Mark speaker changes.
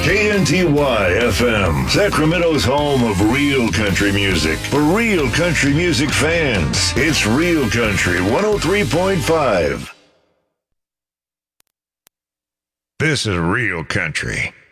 Speaker 1: KNTY FM, Sacramento's home of real country music. For real country music fans, it's Real Country 103.5. This is Real Country.